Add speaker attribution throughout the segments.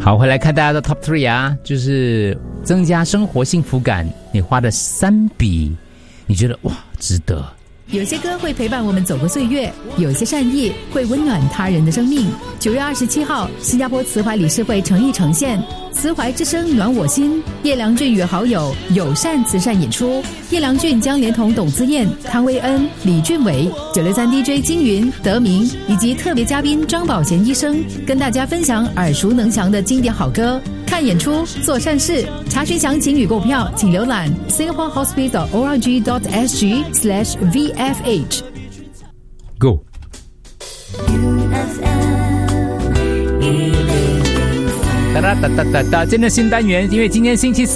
Speaker 1: 好，回来看大家的 Top 3啊，就是增加生活幸福感，你花的3笔，你觉得哇值得。
Speaker 2: 有些歌会陪伴我们走过岁月，有些善意会温暖他人的生命。9月27号，新加坡慈怀理事会诚意呈现慈怀之声暖我心，叶良俊与好友友善慈善演出。叶良俊将连同董自燕、汤威恩、李俊伟、963 DJ 金云、德明以及特别嘉宾张宝贤医生，跟大家分享耳熟能详的经典好歌。看演出，做善事。查询详情与购票，请浏览 singaporehospital.org.sg/VFH。
Speaker 1: Go。今天的新单元，因为今天星期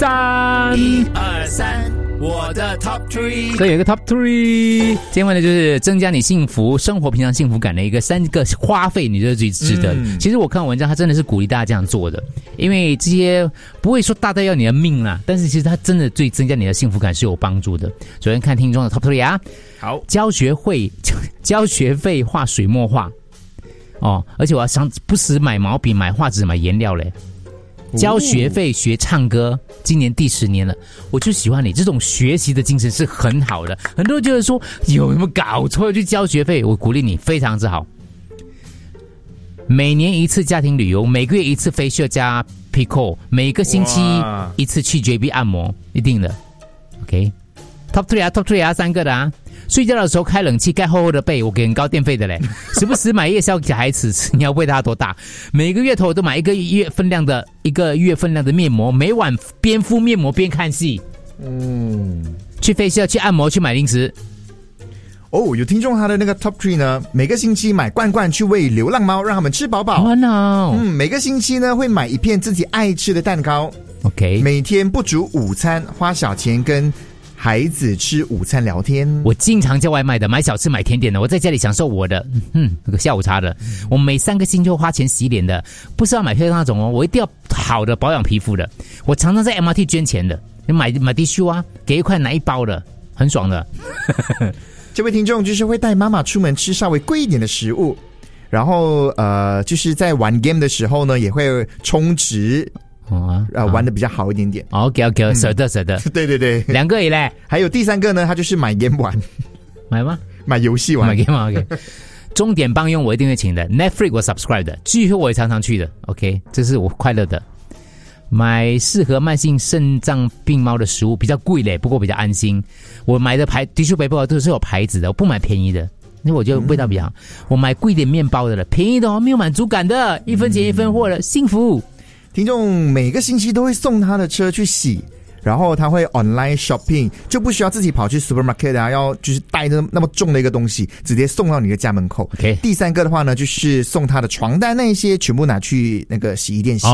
Speaker 1: 3，1、2、3，我的 Top 3，所以有一个 Top 3。今天问的就是增加你幸福生活平常幸福感的一个3个花费，你觉得最值得。其实我看文章，他真的是鼓励大家这样做的，因为这些不会说大到要你的命啦，但是其实他真的对增加你的幸福感是有帮助的。首先看听众的 Top 3啊，好，交学费画水墨画哦，而且我要想不时买毛笔、买画纸、买颜料嘞。交学费学唱歌，今年第10年了，我就喜欢你这种学习的精神是很好的。很多人觉得说有没有搞错去交学费，我鼓励你，非常之好。每年1次家庭旅游，每个月1次facial加 Pico， 每个星期1次去 JB 按摩，一定的。OK，Top 3啊 ，Top 3啊，3个的啊。睡觉的时候开冷气，盖厚厚的被，我给很高电费的嘞。时不时买夜宵给孩子吃，你要喂他多大？每个月头都买一个月分量的面膜，每晚边敷面膜边看戏。去facial，去按摩，去买零食。
Speaker 3: 有听众他的那个 Top 3呢，每个星期买罐罐去喂流浪猫，让他们吃饱饱。每个星期呢会买一片自己爱吃的蛋糕。
Speaker 1: OK，
Speaker 3: 每天不煮午餐，花小钱跟孩子吃午餐聊天。
Speaker 1: 我经常叫外卖的，买小吃买甜点的，我在家里享受我的那个下午茶的。我每3个星期花钱洗脸的，不是要买漂亮那种哦，我一定要好的保养皮肤的。我常常在 MRT 捐钱的，买 tissue 啊，给1块拿1包的，很爽的。
Speaker 3: 这位听众就是会带妈妈出门吃稍微贵一点的食物，然后就是在玩 game 的时候呢，也会充值。玩的比较好一点点。
Speaker 1: OK， 舍得。
Speaker 3: 对对对
Speaker 1: ，2个而已嘞。
Speaker 3: 还有第3个呢，他就是买 game 玩。
Speaker 1: 买吗？
Speaker 3: 买游戏玩。
Speaker 1: 买 game 玩 OK。钟点帮佣我一定会请的 ，Netflix 我 subscribe 的，聚会我也常常去的。OK， 这是我快乐的。买适合慢性肾脏病猫的食物，比较贵嘞，不过比较安心。我买的tissue paper都是有牌子的，我不买便宜的，因为我觉得味道比较好。我买贵一点面包的了，便宜的没有满足感的，1分钱1分货的，幸福。
Speaker 3: 听众每个星期都会送他的车去洗，然后他会 online shopping， 就不需要自己跑去 supermarket 啊，要就是带着那么重的一个东西，直接送到你的家门口。
Speaker 1: Okay。
Speaker 3: 第3个的话呢，就是送他的床单那些全部拿去那个洗衣店洗。1、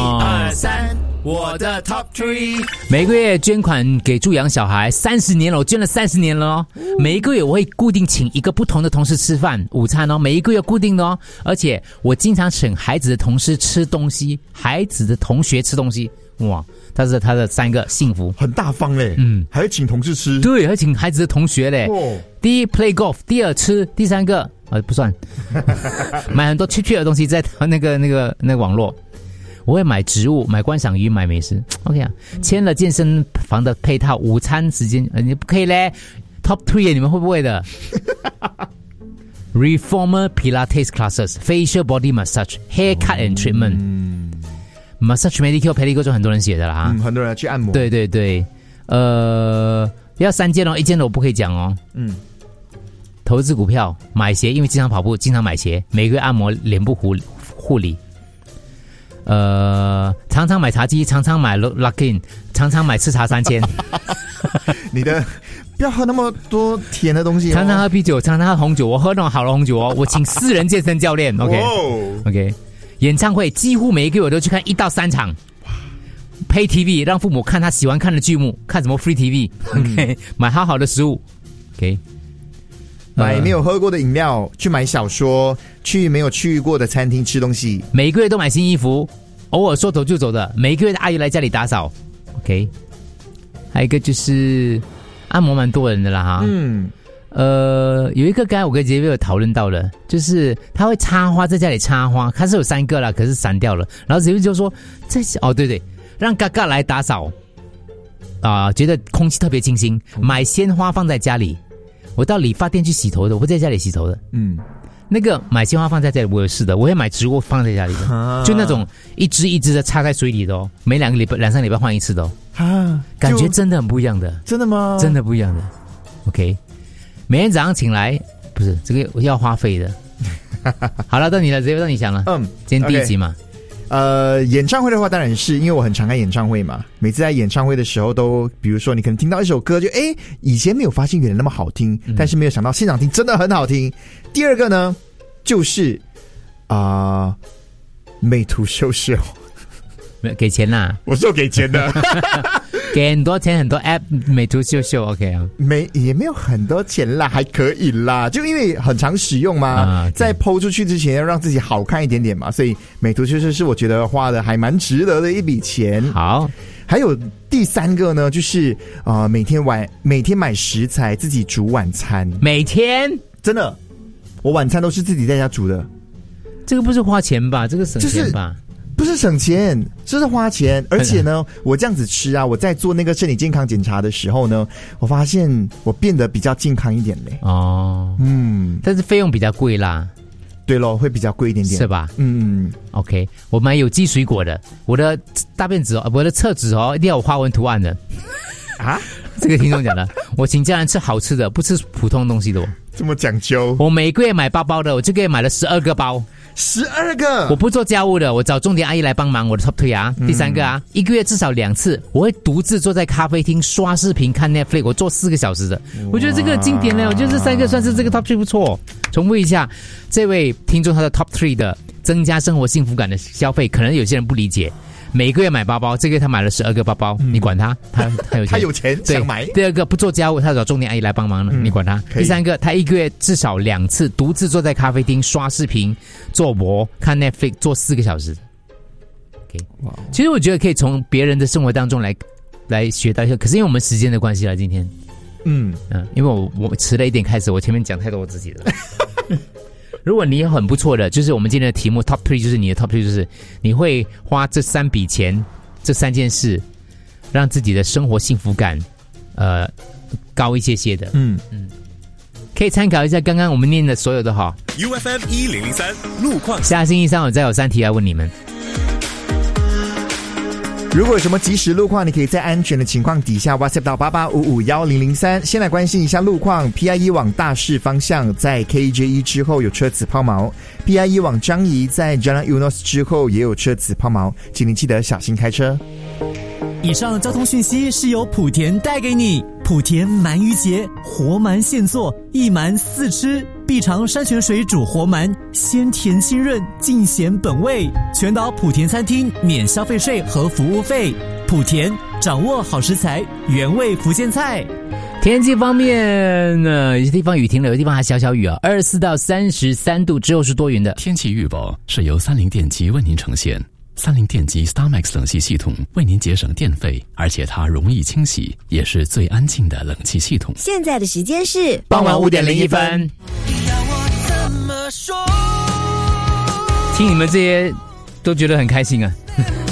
Speaker 1: 2、3，我的 Top 3。每个月捐款给助养小孩，30年了，我捐了30年了哦。每一个月我会固定请一个不同的同事吃饭午餐哦，每一个月固定的哦。而且我经常请孩子的同事吃东西，孩子的同学吃东西。哇，他是他的3个幸福，
Speaker 3: 很大方嘞。还会请同事吃，
Speaker 1: 对，还请孩子的同学嘞。第1 play golf， 第2吃，第3个不算，买很多 cheap 的东西在那个网络。我会买植物，买观赏鱼，买美食。OK 啊，签了健身房的配套，午餐时间你不可以嘞。Top 3你们会不会的？Reformer Pilates classes, facial body massage, haircut and treatment。Massage Medicare Pedicure 就很多人写的啦哈，
Speaker 3: 很多人去按摩。
Speaker 1: 对对对，要3件哦，1件的我不可以讲哦。投资股票，买鞋，因为经常跑步，经常买鞋，每个月按摩脸部护理。常常买茶几，常常买 Luckin， 常常买吃茶3000。
Speaker 3: 你的不要喝那么多甜的东西。
Speaker 1: 常常喝啤酒，常常喝红酒，我喝那种好的红酒哦。我请私人健身教练。OK。演唱会几乎每一个月我都去看1到3场。Pay TV 让父母看他喜欢看的剧目，看什么 Free TV。OK， 买好的食物。OK。
Speaker 3: 买没有喝过的饮料，去买小说，去没有去过的餐厅吃东西。
Speaker 1: 每个月都买新衣服，偶尔说走就走的。每个月的阿姨来家里打扫。OK。还有一个就是按摩蛮多人的啦哈。 有一个刚才我跟杰瑞有讨论到了，就是他会插花，在家里插花，他是有3个啦，可是删掉了。然后杰瑞就说，对，让嘎嘎来打扫觉得空气特别清新，买鲜花放在家里。我到理发店去洗头的，我会在家里洗头的。那个买鲜花放在家里我有事的，我会买植物放在家里的，就那种一支一支的插在水里的哦，每2个礼拜换一次的哦。感觉真的很不一样的。真的吗？真的不一样的。OK。每天早上醒来，不是这个要花费的。好了，到你了，直接到你想了。今天第1集嘛。
Speaker 3: 演唱会的话，当然是因为我很常看演唱会嘛。每次在演唱会的时候都，比如说你可能听到一首歌，就以前没有发现原来那么好听，但是没有想到现场听真的很好听。第二个呢，就是美图秀秀。
Speaker 1: 给钱啦，
Speaker 3: 我是有给钱的。
Speaker 1: 给很多钱，很多 app 美图秀秀 OK 啊，
Speaker 3: 也没有很多钱啦，还可以啦，就因为很常使用嘛，在 po 出去之前要让自己好看一点点嘛，所以美图秀秀是我觉得花的还蛮值得的一笔钱。
Speaker 1: 好，
Speaker 3: 还有第3个呢，就是每天买食材自己煮晚餐，
Speaker 1: 每天真的，
Speaker 3: 我晚餐都是自己在家煮的。
Speaker 1: 这个不是花钱吧？这个省钱吧？
Speaker 3: 不是省钱，这是花钱。而且呢，我这样子吃啊，我在做那个身体健康检查的时候呢，我发现我变得比较健康一点嘞。但是费用比较贵啦。对咯，会比较贵一点点，
Speaker 1: 是吧？OK， 我买有机水果的，我的大便纸我的厕纸一定要有花纹图案的。这个听众讲的，我请家人吃好吃的，不吃普通东西的。
Speaker 3: 这么讲究。
Speaker 1: 我每个月买包包的，我这个月买了12个包。
Speaker 3: 12个，
Speaker 1: 我不做家务的，我找重点阿姨来帮忙。我的 top 3第3个1个月至少2次，我会独自坐在咖啡厅刷视频看 Netflix， 我做4个小时的。我觉得这个经典呢，我觉得这3个算是这个 top 3不错。重复一下，这位听众他的 top 3的增加生活幸福感的消费，可能有些人不理解。每个月买包包，这个月他买了12个包包，你管他，他有钱，
Speaker 3: 他有钱想买。
Speaker 1: 第2个不做家务，他找重点阿姨来帮忙了，你管他。第3个，他1个月至少2次独自坐在咖啡厅刷视频、做博、看 Netflix， 做4个小时。OK， 其实我觉得可以从别人的生活当中来学到一些，可是因为我们时间的关系了，今天，因为我迟了一点开始，我前面讲太多我自己的。如果你有很不错的，就是我们今天的题目 Top 3，就是你的 Top 3，就是你会花这3笔钱，这3件事，让自己的生活幸福感高一些的。可以参考一下刚刚我们念的所有的哈。
Speaker 4: UFM 1003路况，
Speaker 1: 下星期3我再有3题来问你们。
Speaker 3: 如果有什么即时路况，你可以在安全的情况底下 WhatsApp 到88551003。先来关心一下路况 ，PIE 往大市方向在 KJ1 之后有车子抛锚 ，PIE 往张仪在 Jalan Eunos 之后也有车子抛锚，请您记得小心开车。
Speaker 5: 以上交通讯息是由莆田带给你。莆田鳗鱼节，活鳗现做，一鳗4吃，必尝山泉水煮活鳗，鲜甜清润，尽显本味。全岛莆田餐厅免消费税和服务费。莆田掌握好食材，原味福建菜。
Speaker 1: 天气方面呢，有些地方雨停了，有些地方还小小雨啊，24到33度，之后是多云的。
Speaker 6: 天气预报是由30电机为您呈现。30电机 StarMax 冷气系统为您节省电费，而且它容易清洗，也是最安静的冷气系统。
Speaker 7: 现在的时间是
Speaker 1: 傍晚5点01分。听你们这些都觉得很开心啊。